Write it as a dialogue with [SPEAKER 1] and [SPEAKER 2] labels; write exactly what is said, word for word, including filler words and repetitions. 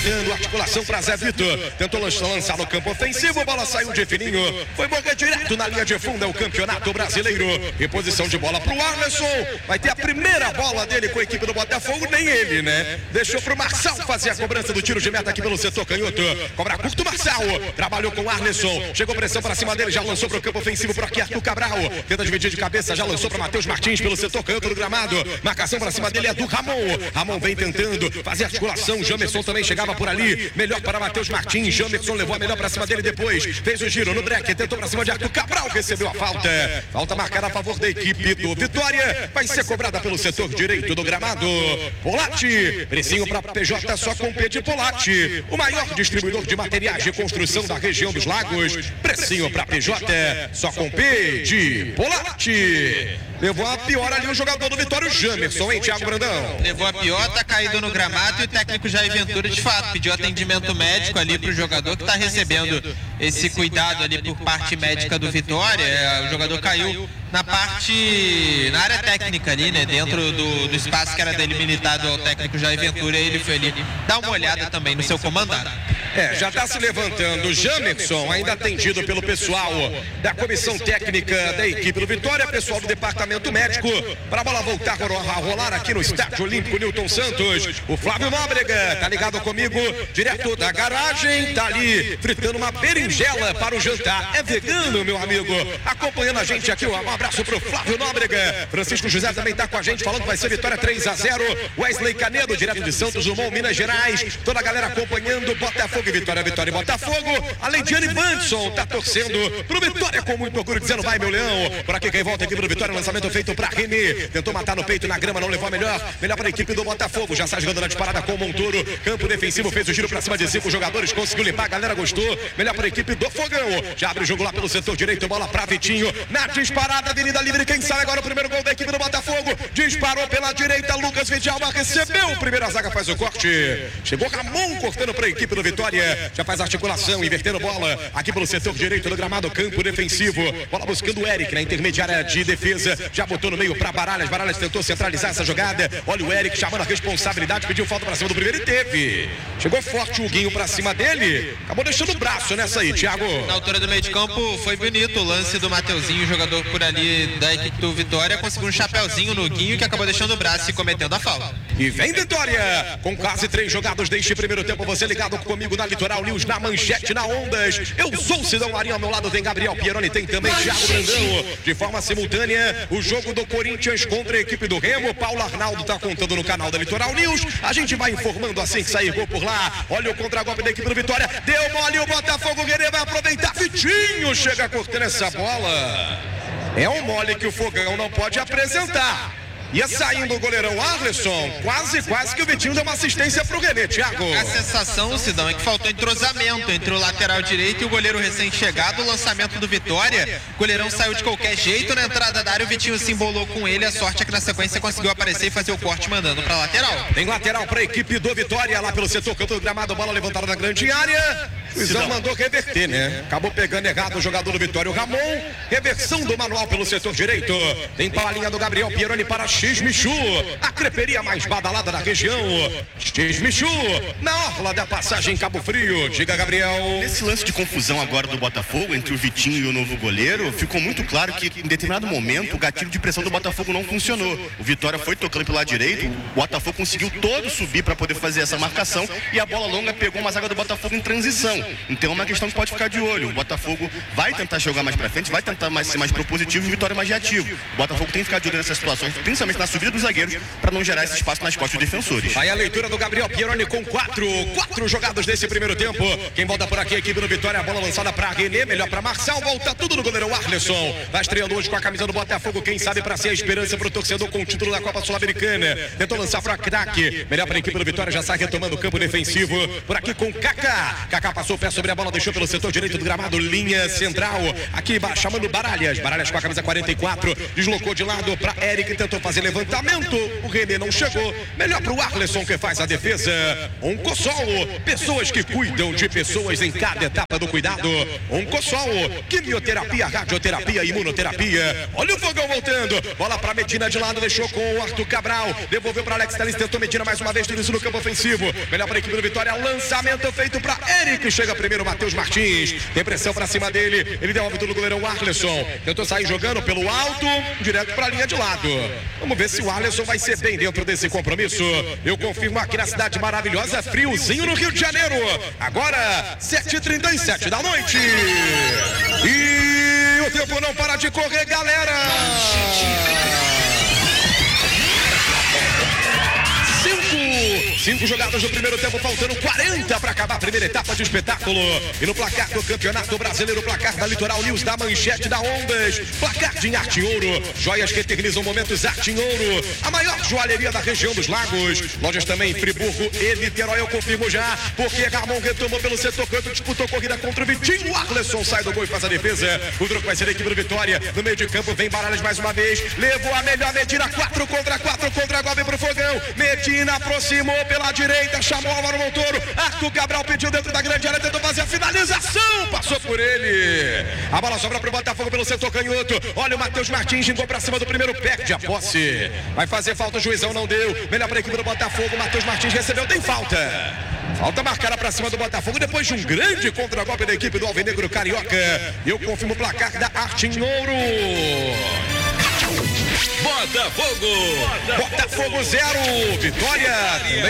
[SPEAKER 1] Articulação para Zé Vitor. Tentou lançar no campo ofensivo. Bola saiu de fininho. Foi boca direto na linha de fundo. É o Campeonato Brasileiro. Reposição de bola para o Arleson. Vai ter a primeira bola dele com a equipe do Botafogo. Nem ele, né? Deixou para o Marçal fazer a cobrança do tiro de meta aqui pelo setor canhoto. Cobra curto Marçal. Trabalhou com o Arleson. Chegou pressão para cima dele. Já lançou para o campo ofensivo por aqui Arthur Cabral. Tenta dividir de cabeça. Já lançou para Matheus Martins pelo setor canhoto do gramado. Marcação para cima dele é do Ramon. Ramon vem tentando fazer articulação. Jamerson também chegava por ali. Melhor para Matheus Martins. Jamerson levou a melhor para cima dele depois. Fez o giro no break. Tentou para cima de Arthur Cabral. Recebeu a falta. Falta marcada a favor da equipe do Vitória. Vai ser cobrada pelo setor direito do gramado. Polatti. Precinho para P J só com P de Polatti. O maior distribuidor de materiais de construção da região dos Lagos. Precinho para P J só com P de Polatti. Levou a pior ali o jogador do Vitória, o Jamerson, hein, Thiago Brandão?
[SPEAKER 2] Levou a pior, tá caído no gramado e o técnico Jair Ventura, de fato, pediu atendimento médico ali pro jogador que tá recebendo esse cuidado ali por parte médica do Vitória. O jogador caiu na parte, na área técnica ali, né, dentro do, do espaço que era delimitado ao técnico Jair Ventura. Ele foi ali dar uma olhada também no seu comandante.
[SPEAKER 1] É, já está se levantando o Jamerson, ainda atendido pelo pessoal da comissão técnica da equipe do Vitória, pessoal do departamento médico, para a bola voltar a rolar aqui no Estádio Olímpico Newton Santos. O Flávio Nóbrega tá ligado comigo, direto da garagem, tá ali fritando uma berinjela para o jantar. É vegano, meu amigo, acompanhando a gente aqui. Um abraço pro Flávio Nóbrega. Francisco José também tá com a gente, falando que vai ser vitória três a zero. Wesley Canedo, direto de Santos Dumont, Minas Gerais. Toda a galera acompanhando Botafogo e Vitória, Vitória e Botafogo. A Leidiane Banson tá torcendo pro Vitória com muito orgulho, dizendo vai, meu leão. Por aqui quem volta, a equipe do Vitória, lançamento feito pra René. Tentou matar no peito, na grama, não levou a melhor. Melhor para a equipe do Botafogo. Já sai jogando na disparada com o Montoro. Campo defensivo, fez o giro pra cima de cinco jogadores. Conseguiu limpar, a galera gostou. Melhor para a equipe do Fogão. Já abre o jogo lá pelo setor direito. Bola pra Vitinho. Na disparada, Avenida Livre. Quem sai agora o primeiro gol da equipe do Botafogo. Disparou pela direita. Lucas Vidalba recebeu. Primeira zaga faz o corte. Chegou Ramon cortando para a equipe do Vitória. Já faz articulação, invertendo bola. Aqui pelo setor direito do gramado. Campo defensivo. Bola buscando o Eric na intermediária de defesa. Já botou no meio para Baralhas. Baralhas tentou centralizar essa jogada. Olha o Eric chamando a responsabilidade. Pediu falta para cima do primeiro e teve. Chegou forte o Guinho para cima dele. Acabou deixando o braço nessa aí, Thiago.
[SPEAKER 2] Na altura do meio de campo foi bonito o lance do Mateuzinho, jogador por ali da equipe do Vitória. Conseguiu um chapéuzinho no Guinho que acabou deixando o braço e cometendo a falta.
[SPEAKER 1] E vem Vitória. Com quase três jogados deste primeiro tempo. Você ligado comigo na Litoral News, na Manchete, na Ondas. Eu sou o Sidão Marinho. Ao meu lado tem Gabriel Pieroni. Tem também Thiago Brandão. De forma simultânea, o jogo do Corinthians contra a equipe do Remo. Paulo Arnaldo tá contando no canal da Litoral News. A gente vai informando assim que sair gol por lá. Olha o contra-golpe da equipe do Vitória. Deu mole o Botafogo. Guerreiro vai aproveitar. Vitinho chega cortando essa bola. É um mole que o Fogão não pode apresentar. Ia saindo o goleirão Arleson, quase, quase que o Vitinho deu uma assistência pro René, Thiago.
[SPEAKER 2] A sensação, Sidão, é que faltou entrosamento entre o lateral direito e o goleiro recém-chegado. O lançamento do Vitória, o goleirão saiu de qualquer jeito na entrada da área, o Vitinho se embolou com ele. A sorte é que na sequência conseguiu aparecer e fazer o corte mandando pra lateral.
[SPEAKER 1] Tem lateral pra equipe do Vitória, lá pelo setor canto do gramado, bola levantada na grande área. O Luizão mandou reverter, né? Acabou pegando errado o jogador do Vitória, o Ramon. Reversão do manual pelo setor direito. Tem para a linha do Gabriel Pieroni para X-Michu, a creperia mais badalada da região. X-Michu, na orla da passagem Cabo Frio. Diga, Gabriel.
[SPEAKER 3] Nesse lance de confusão agora do Botafogo entre o Vitinho e o novo goleiro, ficou muito claro que em determinado momento o gatilho de pressão do Botafogo não funcionou. O Vitória foi tocando pelo lado direito, o Botafogo conseguiu todo subir para poder fazer essa marcação e a bola longa pegou uma zaga do Botafogo em transição. Então é uma questão que pode ficar de olho. O Botafogo vai tentar jogar mais para frente, vai tentar mais, ser mais propositivo e o Vitória mais reativo. O Botafogo tem que ficar de olho nessas situações, principalmente na subida dos zagueiros, para não gerar esse espaço nas costas dos defensores.
[SPEAKER 1] Aí a leitura do Gabriel Pieroni com quatro, quatro jogados desse primeiro tempo. Quem volta por aqui, a equipe do Vitória, a bola lançada para René, melhor para Marçal, volta tudo no goleirão Arleson. Vai estreando hoje com a camisa do Botafogo, quem sabe para ser a esperança para o torcedor com o título da Copa Sul-Americana. Tentou lançar para craque, melhor para a equipe do Vitória, já sai retomando o campo defensivo. Por aqui com Kaká. Kaká passou Passou o pé sobre a bola, deixou pelo setor direito do gramado, linha central. Aqui chamando Baralhas. Baralhas com a camisa quarenta e quatro. Deslocou de lado para Eric, tentou fazer levantamento. O René não chegou. Melhor para o Arleson que faz a defesa. Oncosol, pessoas que cuidam de pessoas em cada etapa do cuidado. Oncosol, quimioterapia, radioterapia, imunoterapia. Olha o Fogão voltando. Bola para Medina de lado, deixou com o Arthur Cabral. Devolveu para Alex Telles, tentou Medina mais uma vez, tudo isso no campo ofensivo. Melhor para a equipe do Vitória. Lançamento feito para Eric. Chega primeiro Matheus Martins. Tem pressão para cima dele. Ele devolve tudo no goleirão Arleson. Tentou sair jogando pelo alto, direto para a linha de lado. Vamos ver se o Arleson vai ser bem dentro desse compromisso. Eu confirmo aqui na cidade maravilhosa, friozinho no Rio de Janeiro. Agora, sete e trinta e sete da noite. E o tempo não para de correr, galera. Cinco jogadas no primeiro tempo, faltando quarenta para acabar a primeira etapa de espetáculo. E no placar do Campeonato Brasileiro, placar da Litoral News, da Manchete, da Ondas, placar de Arte em Ouro, joias que eternizam momentos Arte em Ouro, a maior joalheria da região dos lagos, lojas também em Friburgo e Niterói, eu confirmo já, porque Ramon retomou pelo setor canto, disputou corrida contra o Vitinho, o Arleson sai do gol e faz a defesa, o troco vai ser a equipe do Vitória, no meio de campo vem Baralhas mais uma vez, levou a melhor Medina, quatro contra quatro contra a Gobe pro Fogão, Medina aproximou pela direita, chamou Álvaro Montoro, Arthur Cabral pediu dentro da grande área, tentou fazer a finalização, passou por ele, a bola sobra pro Botafogo pelo setor canhoto, olha o Matheus Martins, gingou pra cima do primeiro, perde a posse, vai fazer falta, o juizão não deu, melhor pra equipe do Botafogo, Matheus Martins recebeu, tem falta, falta marcada pra cima do Botafogo, depois de um grande contra-golpe da equipe do Alvinegro Carioca, eu confirmo o placar da Arte em Ouro.
[SPEAKER 4] Botafogo!
[SPEAKER 1] Botafogo zero, Vitória também